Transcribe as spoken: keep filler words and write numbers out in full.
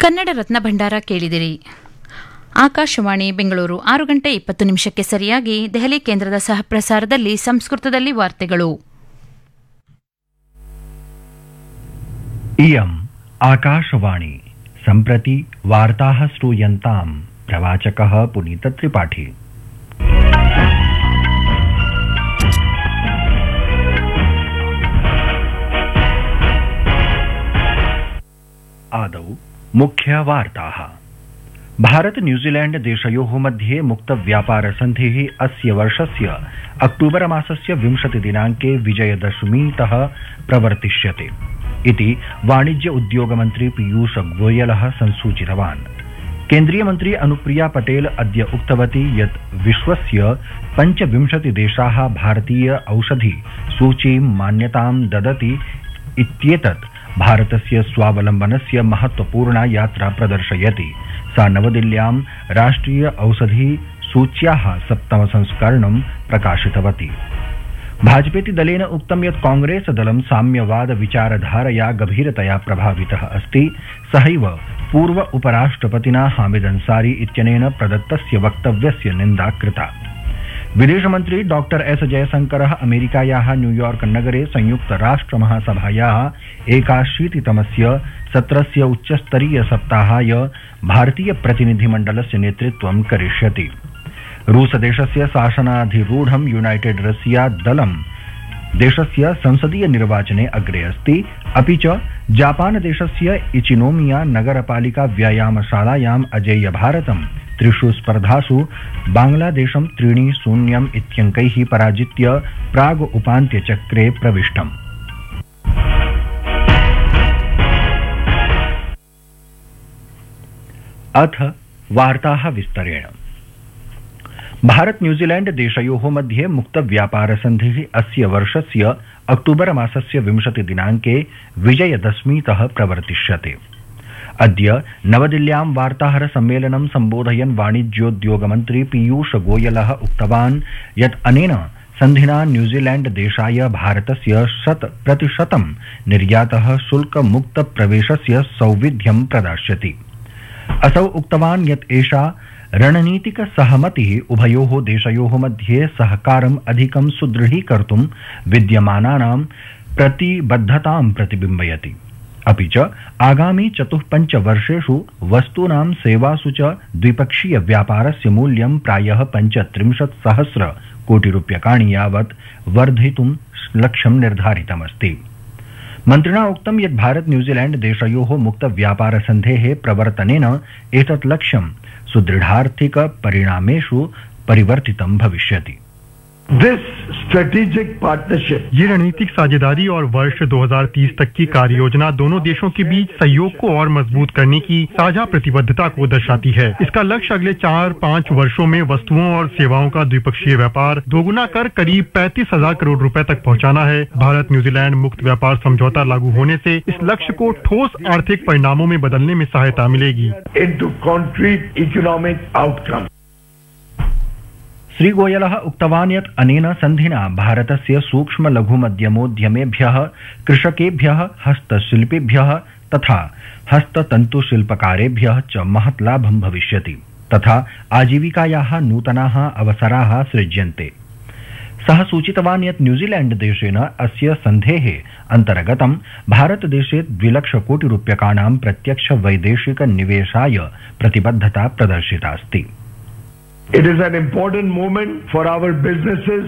ಕನ್ನಡ ರತ್ನ ಭಂಡಾರ ಕೇಳಿದಿರಿ. ಆಕಾಶವಾಣಿ ಬೆಂಗಳೂರು ಆರು ಗಂಟೆ ಇಪ್ಪತ್ತು ನಿಮಿಷಕ್ಕೆ ಸರಿಯಾಗಿ ದೆಹಲಿ ಕೇಂದ್ರದ ಸಹಪ್ರಸಾರದಲ್ಲಿ ಸಂಸ್ಕೃತದಲ್ಲಿ ವಾರ್ತೆಗಳು. इयम् आकाशवाणी सम्प्रति वार्ताः श्रूयन्ताम्. प्रवाचकः पुनीत त्रिपाठी. आदौ मुख्यवार्ताः. भारत न्यूजीलैंड देशयोः मध्ये मुक्त व्यापार सन्धिः अस्य वर्षस्य अक्टूबर मासस्य विंशति दिनाङ्के विजयदशमीतः प्रवर्तिष्यते इति वाणिज्य उद्योग मन्त्री पीयूष गोयलः संसूचितवान्. केन्द्रीय मन्त्री अनुप्रिया पटेल अद्य उक्तवती यत् विश्वस्य पञ्चविंशति देशाः भारतीय औषधि सूचीं मान्यतां ददति इत्येतत् भारतस्य स्वावलम्बनस्य महत्वपूर्णा यात्रा प्रदर्शयति. सा नवदिल्ल्यां राष्ट्रिय औषधि सूच्याः सप्तम संस्करणं प्रकाशितवती. भाजपेति दलेन उक्तं यत् कांग्रेस दलं साम्यवाद विचारधारया गभीरतया प्रभावितः अस्ति. सहैव पूर्व उपराष्ट्रपतिना हामिद अंसारी इत्यनेन प्रदत्तस्य वक्तव्यस्य निन्दा कृता. विदेशमन्त्री डॉक्टर एस जयशंकरः अमेरिकायाः न्यूयॉर्क नगरे संयुक्त राष्ट्र महासभायाः एकाशीतितमस्य सत्रस्य उच्चस्तरीय सप्ताहाय भारतीय प्रतिनिधिमण्डलस्य नेतृत्वं करिष्यति. रूसदेशस्य शासनाधिरूढं यूनाइटेड रशिया दलं देशस्य संसदीय निर्वाचने अग्रे अस्ति. अपि च जापानदेशस्य इचिनोमिया नगरपालिका व्यायामशालायाम् अजेय भारतं त्रिषु स्पर्धासु बांग्लादेशं त्रीणि शून्यम् इत्यङ्कैः पराजित्य प्राग् उपान्त्यचक्रे प्रविष्टम्. अथ वार्ताः विस्तरेण. भारत न्यूजीलैंड देशयोः मध्ये मुक्त व्यापार सन्धिः अस्य वर्षस्य अक्टूबर मासस्य विंशति दिनाङ्के विजयदशमीतः प्रवर्तिष्यते. अद्य नवदिल्ल्यां वार्ताहर सम्मेलनं सम्बोधयन् वाणिज्योद्योगमन्त्री पीयूष गोयलः उक्तवान् यत् अनेन सन्धिना न्यूजीलैंड देशाय भारतस्य शत प्रतिशतं निर्यातः शुल्कमुक्त प्रवेशस्य सौविध्यं प्रदास्यति. असौ उक्तवान् यत् एषा रणनीतिक सहमतिः उभयोः देशयोः मध्ये सहकारम् अधिकं सुदृढीकर्तुं विद्यमानानां प्रतिबद्धतां प्रतिबिम्बयति. अपि च आगामि चतुःपञ्च वर्षेषु वस्तूनां सेवासु च द्विपक्षीय व्यापारस्य मूल्यं प्रायः पञ्चत्रिंशत् सहस्र कोटि रूप्यकाणि यावत् वर्धितुं लक्ष्यं निर्धारितमस्ति. मन्त्रिणा उक्तं यत् भारत न्यूजीलैंड देशयोः मुक्त व्यापार सन्धेः प्रवर्तनेन एतत् लक्ष्यं सुदृढार्थिक परिणामेषु परिवर्तितं भविष्यति. This strategic partnership, ये रणनीतिक साझेदारी और वर्ष दो हज़ार तीस तक की कार्य योजना दोनों देशों के बीच सहयोग को और मजबूत करने की साझा प्रतिबद्धता को दर्शाती है. इसका लक्ष्य अगले चार पाँच वर्षों में वस्तुओं और सेवाओं का द्विपक्षीय व्यापार दोगुना कर करीब पैंतीस हजार करोड़ रुपए तक पहुंचाना है. भारत न्यूजीलैंड मुक्त व्यापार समझौता लागू होने से इस लक्ष्य को ठोस आर्थिक परिणामों में बदलने में सहायता मिलेगी. into concrete economic outcome. श्रीगोयलः उक्तवान् यत् अनेन सन्धिना भारतस्य सूक्ष्म लघु मध्यमोद्यमेभ्यः, कृषकेभ्यः, हस्तशिल्पिभ्यः तथा हस्ततन्तुशिल्पकारेभ्यः च महत् लाभं भविष्यति तथा आजीविकायाः नूतनाः अवसराः सृज्यन्ते. सः सूचितवान् यत् न्यूजीलैंड देशेन अस्य सन्धेः अन्तर्गतं भारतदेशे द्विलक्ष कोटि रूप्यकाणां प्रत्यक्ष वैदेशिक निवेशाय प्रतिबद्धता प्रदर्शिता अस्ति. It is an important moment for our businesses